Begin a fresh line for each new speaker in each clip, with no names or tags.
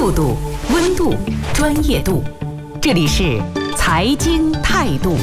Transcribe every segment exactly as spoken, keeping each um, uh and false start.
速度、温度、专业度，这里是财经态度。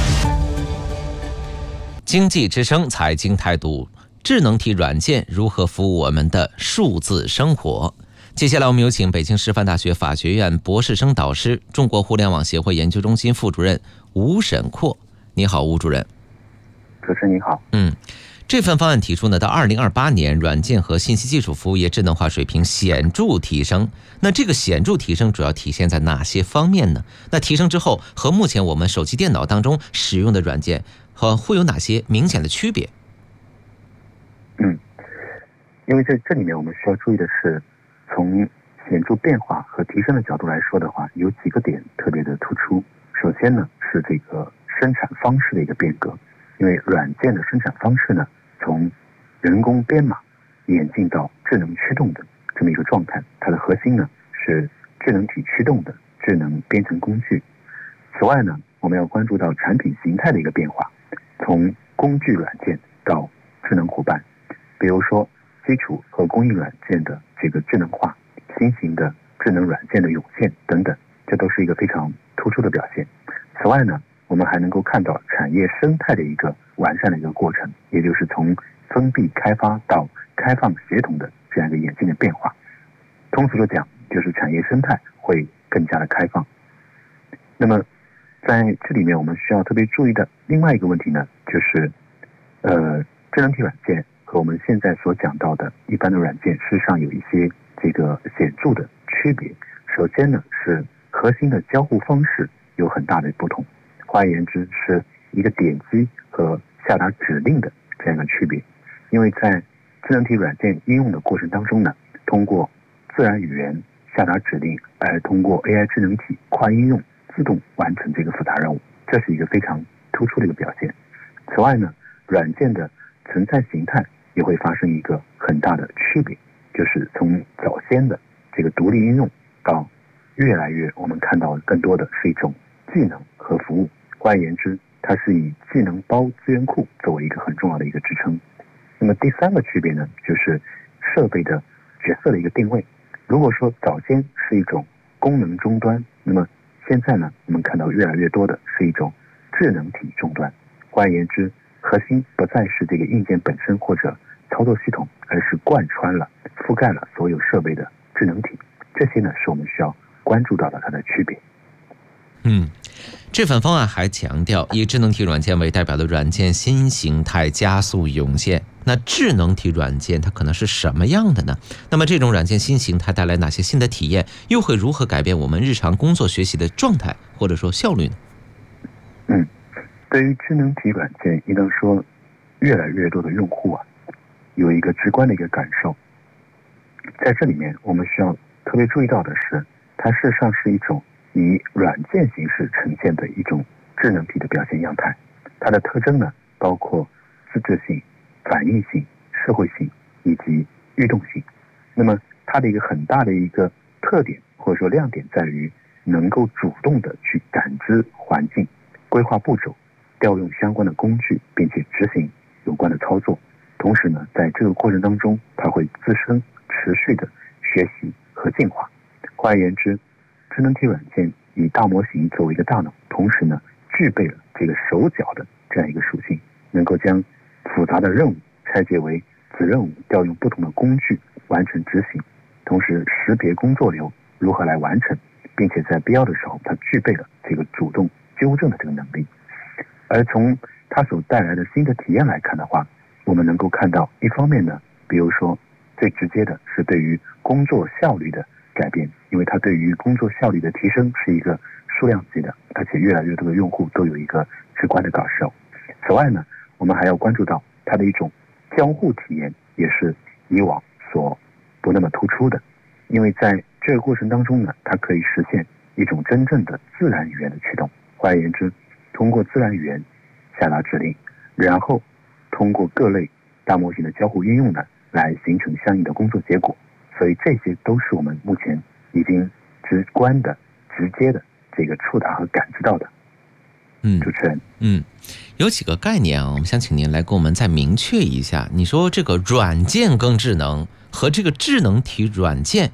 经济之声财经态度，智能体软件如何服务我们的数字生活？接下来我们有请北京师范大学法学院博士生导师、中国互联网协会研究中心副主任吴沈括。你好，吴主任。
主持人你好。
嗯，这份方案提出呢，到二零二八年，软件和信息技术服务业智能化水平显著提升。那这个显著提升主要体现在哪些方面呢？那提升之后，和目前我们手机、电脑当中使用的软件和会有哪些明显的区别？
嗯，因为在这里面我们需要注意的是，从显著变化和提升的角度来说的话，有几个点特别的突出。首先呢，是这个生产方式的一个变革。因为软件的生产方式呢，从人工编码演进到智能驱动的这么一个状态，它的核心呢是智能体驱动的智能编程工具。此外呢，我们要关注到产品形态的一个变化，从工具软件到智能伙伴，比如说基础和工艺软件的这个智能化，新型的智能软件的涌现等等，这都是一个非常突出的表现。此外呢，我们还能够看到产业生态的一个完善的一个过程，也就是从封闭开发到开放协同的这样一个演进的变化。通俗的讲，就是产业生态会更加的开放。那么在这里面我们需要特别注意的另外一个问题呢，就是呃，智能体软件和我们现在所讲到的一般的软件事实上有一些这个显著的区别。首先呢，是核心的交互方式有很大的不同。换而言之，是一个点击和下达指令的这样一个区别。因为在智能体软件应用的过程当中呢，通过自然语言下达指令，而通过 A I 智能体跨应用自动完成这个复杂任务，这是一个非常突出的一个表现。此外呢，软件的存在形态也会发生一个很大的区别，就是从早先的这个独立应用到越来越我们看到更多的是一种技能和服务。换而言之，它是以技能包资源库作为一个很重要的一个支撑。那么第三个区别呢，就是设备的角色的一个定位。如果说早先是一种功能终端，那么现在呢，我们看到越来越多的是一种智能体终端。换而言之，核心不再是这个硬件本身或者操作系统，而是贯穿了、覆盖了所有设备的智能体。这些呢，是我们需要关注到的它的区别。
嗯，这份方案还强调，以智能体软件为代表的软件新形态加速涌现。那智能体软件它可能是什么样的呢？那么这种软件新形态带来哪些新的体验，又会如何改变我们日常工作学习的状态或者说效率呢？
嗯，对于智能体软件，应当说越来越多的用户啊，有一个直观的一个感受。在这里面我们需要特别注意到的是，它事实上是一种以软件形式呈现的一种智能体的表现样态。它的特征呢，包括自制性、反应性、社会性以及律动性。那么它的一个很大的一个特点或者说亮点在于能够主动的去感知环境、规划步骤、调用相关的工具，并且执行有关的操作。同时呢，在这个过程当中，它会自身持续的学习和进化。换而言之，智能体软件以大模型作为一个大脑，同时呢，具备了这个手脚的这样一个属性，能够将复杂的任务拆解为子任务，调用不同的工具完成执行，同时识别工作流如何来完成，并且在必要的时候，它具备了这个主动纠正的这个能力。而从它所带来的新的体验来看的话，我们能够看到，一方面呢，比如说最直接的是对于工作效率的改变，因为它对于工作效率的提升是一个数量级的，而且越来越多的用户都有一个直观的感受。此外呢，我们还要关注到它的一种交互体验，也是以往所不那么突出的。因为在这个过程当中呢，它可以实现一种真正的自然语言的驱动。换而言之，通过自然语言下达指令，然后通过各类大模型的交互应用呢，来形成相应的工作结果。所以这些都是我们目前已经直观的、直接的这个触达和感知到的。
嗯，
主持人，
嗯，有几个概念啊，我们想请您来给我们再明确一下。你说这个软件更智能和这个智能体软件，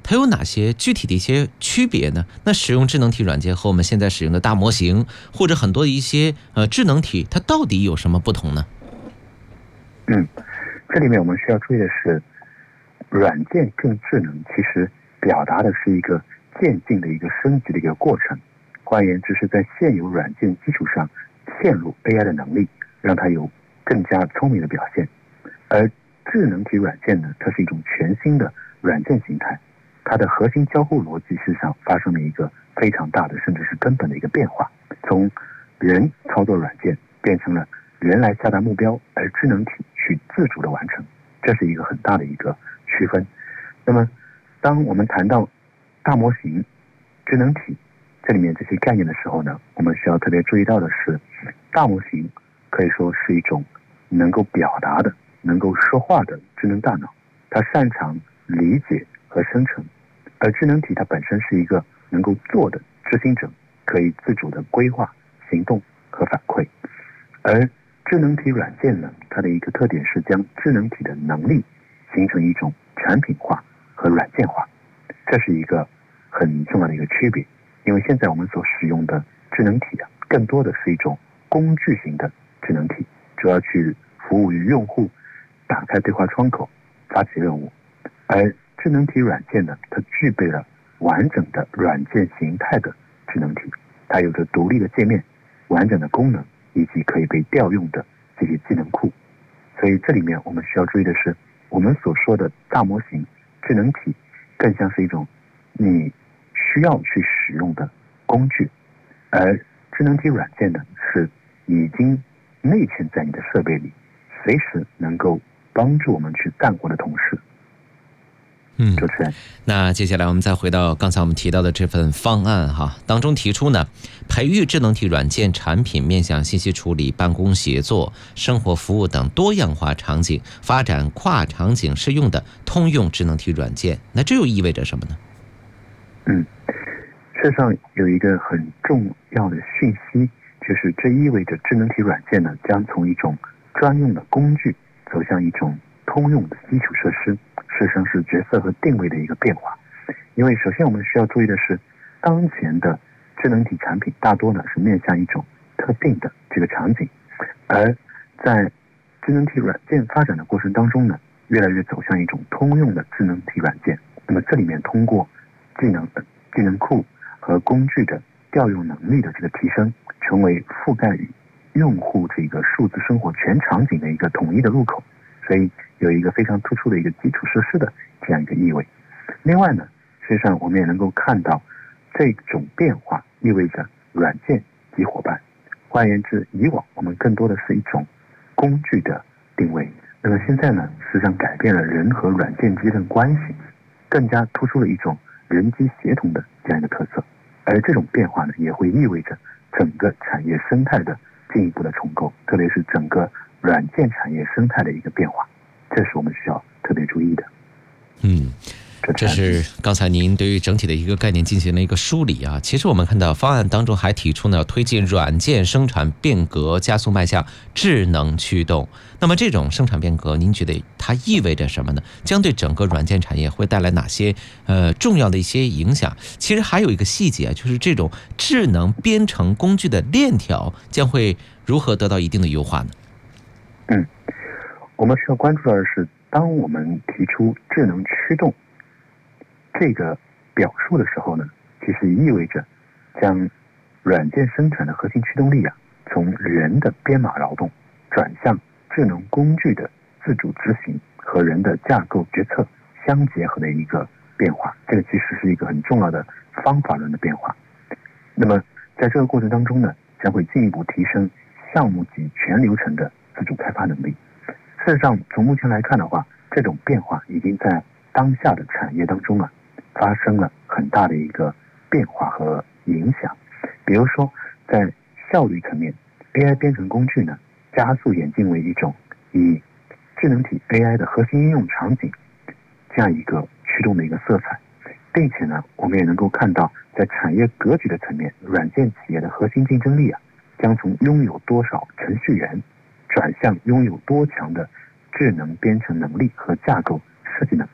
它有哪些具体的一些区别呢？那使用智能体软件和我们现在使用的大模型或者很多的一些呃智能体，它到底有什么不同呢？
嗯，这里面我们需要注意的是，软件更智能，其实表达的是一个渐进的一个升级的一个过程。换言之，是在现有软件基础上嵌入 A I 的能力，让它有更加聪明的表现。而智能体软件呢，它是一种全新的软件形态，它的核心交互逻辑事实上发生了一个非常大的，甚至是根本的一个变化，从人操作软件变成了人来下达目标，而智能体去自主的完成，这是一个很大的一个区分。那么当我们谈到大模型、智能体这里面这些概念的时候呢，我们需要特别注意到的是，大模型可以说是一种能够表达的、能够说话的智能大脑，它擅长理解和生成；而智能体它本身是一个能够做的执行者，可以自主的规划、行动和反馈。而智能体软件呢，它的一个特点是将智能体的能力形成一种产品化和软件化，这是一个很重要的一个区别。因为现在我们所使用的智能体啊，更多的是一种工具型的智能体，主要去服务于用户，打开对话窗口，发起任务。而智能体软件呢，它具备了完整的软件形态的智能体，它有着独立的界面、完整的功能以及可以被调用的这些技能库。所以这里面我们需要注意的是，我们所说的大模型、智能体更像是一种你需要去使用的工具，而智能体软件呢，是已经内嵌在你的设备里，随时能够帮助我们去干活的同事。
嗯，
主持人，
那接下来我们再回到刚才我们提到的这份方案哈，当中提出呢，培育智能体软件产品面向信息处理、办公协作、生活服务等多样化场景，发展跨场景适用的通用智能体软件。那这又意味着什么呢？
嗯，事实上有一个很重要的讯息，就是这意味着智能体软件呢，将从一种专用的工具走向一种通用的基础设施，事实上是角色和定位的一个变化。因为首先我们需要注意的是，当前的智能体产品大多呢是面向一种特定的这个场景，而在智能体软件发展的过程当中呢，越来越走向一种通用的智能体软件。那么这里面通过技能技能库和工具的调用能力的这个提升，成为覆盖于用户这个数字生活全场景的一个统一的入口，所以有一个非常突出的一个基础设施的这样一个意味。另外呢，实际上我们也能够看到这种变化意味着软件及伙伴。换言之，以往我们更多的是一种工具的定位，那么现在呢，实际上改变了人和软件之间的关系，更加突出了一种人机协同的这样一个特色。而这种变化呢，也会意味着整个产业生态的进一步的重构，特别是整个软件产业生态的一个变化，这是我们需要特别注意的。
嗯，这是刚才您对于整体的一个概念进行了一个梳理啊。其实我们看到方案当中还提出呢，推进软件生产变革，加速迈向智能驱动。那么这种生产变革，您觉得它意味着什么呢？将对整个软件产业会带来哪些呃重要的一些影响？其实还有一个细节，就是这种智能编程工具的链条将会如何得到一定的优化呢？
嗯，我们需要关注的是，当我们提出智能驱动这个表述的时候呢，其实意味着将软件生产的核心驱动力啊，从人的编码劳动转向智能工具的自主执行和人的架构决策相结合的一个变化。这个其实是一个很重要的方法论的变化。那么在这个过程当中呢，将会进一步提升项目级全流程的自主开发能力。事实上，从目前来看的话，这种变化已经在当下的产业当中啊，发生了很大的一个变化和影响。比如说，在效率层面 ，A I 编程工具呢，加速演进为一种以智能体 A I 的核心应用场景这样一个驱动的一个色彩，并且呢，我们也能够看到，在产业格局的层面，软件企业的核心竞争力啊，将从拥有多少程序员，转向拥有多强的智能编程能力和架构设计能力。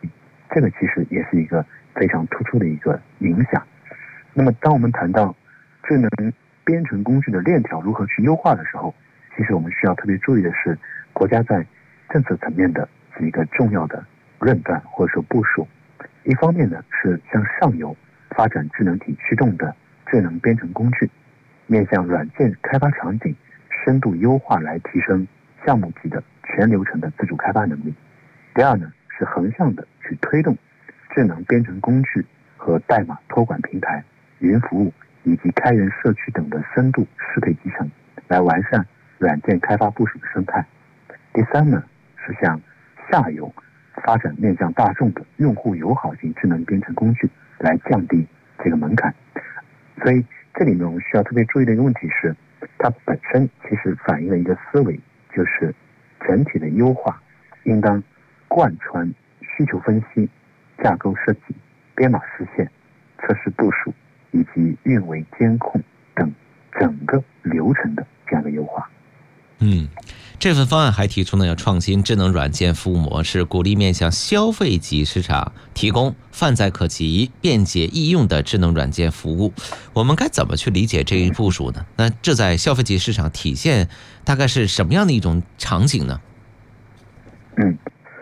这个其实也是一个非常突出的一个影响。那么当我们谈到智能编程工具的链条如何去优化的时候，其实我们需要特别注意的是，国家在政策层面的几个重要的论断或者说部署。一方面呢，是向上游发展智能体驱动的智能编程工具，面向软件开发场景深度优化来提升项目级的全流程的自主开发能力。第二呢，是横向的去推动智能编程工具和代码托管平台、云服务以及开源社区等的深度适配集成，来完善软件开发部署的生态。第三呢，是向下游发展面向大众的用户友好型智能编程工具，来降低这个门槛。所以这里面我们需要特别注意的一个问题是，它本身其实反映了一个思维，就是整体的优化应当贯穿需求分析、架构设计、编码实现、测试部署以及运维监控等整个流程的这样的优化。
嗯，这份方案还提出呢，要创新智能软件服务模式，鼓励面向消费级市场提供泛在可及、便捷易用的智能软件服务。我们该怎么去理解这一部署呢？那这在消费级市场体现大概是什么样的一种场景呢？
嗯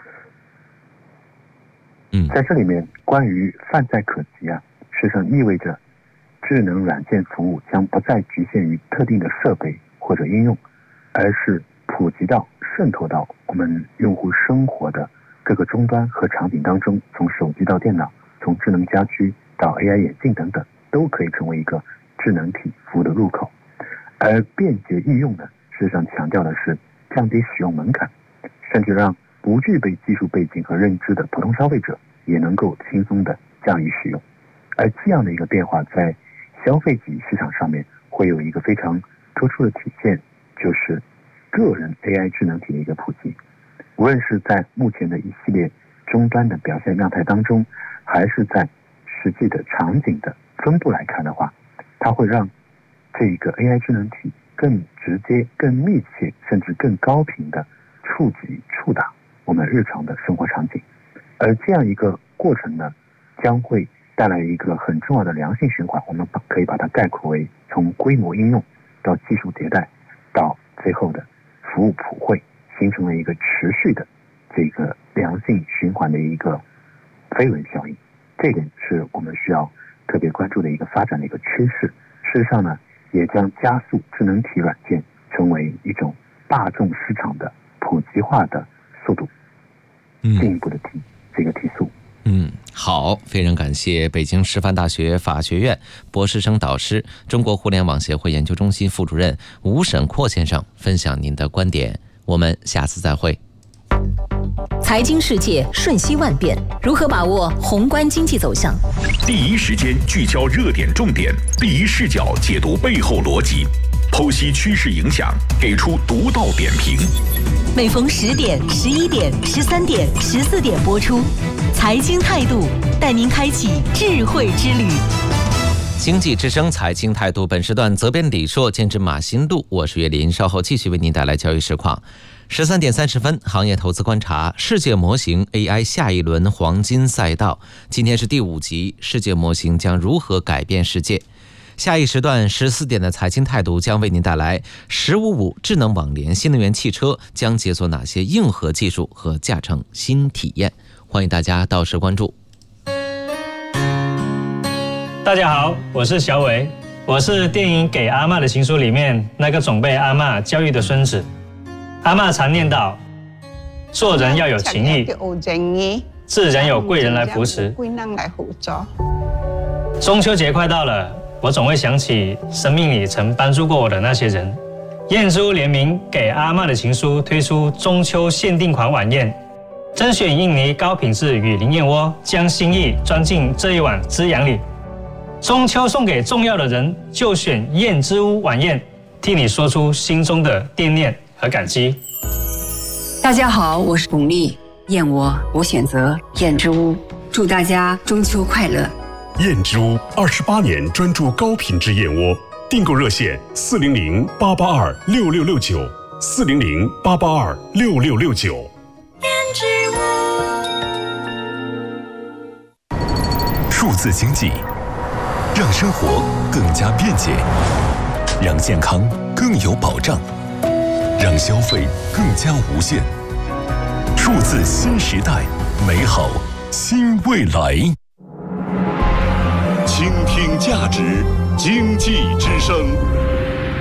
嗯，在这里面，关于泛在可及啊，实际上意味着智能软件服务将不再局限于特定的设备或者应用，而是普及到渗透到我们用户生活的各个终端和场景当中，从手机到电脑，从智能家居到 A I 眼镜等等，都可以成为一个智能体服务的入口。而便捷易用呢，实际上强调的是降低使用门槛，甚至让不具备技术背景和认知的普通消费者也能够轻松的驾驭使用。而这样的一个变化在消费级市场上面会有一个非常突出的体现，就是个人 A I 智能体的一个普及。无论是在目前的一系列终端的表现样态当中，还是在实际的场景的分布来看的话，它会让这个 A I 智能体更直接、更密切，甚至更高频的触及、触达我们日常的生活场景。而这样一个过程呢，将会带来一个很重要的良性循环，我们可以把它概括为从规模应用到技术迭代到最后的服务普惠，形成了一个持续的这个良性循环的一个飞轮效应。这点是我们需要特别关注的一个发展的一个趋势。事实上呢，也将加速智能体软件成为一种大众市场的普及化的速度，进一步的提这个提速。
嗯，好，非常感谢北京师范大学法学院博士生导师、中国互联网协会研究中心副主任吴沈阔先生分享您的观点。我们下次再会。
财经世界瞬息万变，如何把握宏观经济走向？
第一时间聚焦热点重点，第一视角解读背后逻辑，剖析趋势影响，给出独到点评。
每逢十点、十一点、十三点、十四点播出，财经态度带您开启智慧之旅。
经济之声财经态度，本时段责编李硕，监制马新度，我是岳林，稍后继续为您带来交易实况。十三点三十分，行业投资观察，世界模型 A I 下一轮黄金赛道。今天是第五集，世界模型将如何改变世界？下一时段十四点的财经态度将为您带来十五五智能网联新能源汽车将解锁哪些硬核技术和驾乘新体验。欢迎大家到时关注。
大家好，我是小伟，我是电影《给阿嬷的情书》里面那个总被阿嬷教育的孙子。阿嬷常念叨，做人要有情义，自然有贵人来扶持。中秋节快到了，我总会想起生命里曾帮助过我的那些人。燕之屋联名《给阿嬷的情书》推出中秋限定款晚宴，甄选印尼高品质雨林燕窝，将心意装进这一碗滋养里。中秋送给重要的人，就选燕之屋晚宴，替你说出心中的惦念和感激。
大家好，我是巩俐，燕窝我选择燕之屋，祝大家中秋快乐。
燕之屋二十八年专注高品质燕窝，订购热线四零零八八二六六六九四零零八八二六六六九。燕之屋。
数字经济，让生活更加便捷，让健康更有保障，让消费更加无限。数字新时代，美好新未来。
倾听价值，经济之声。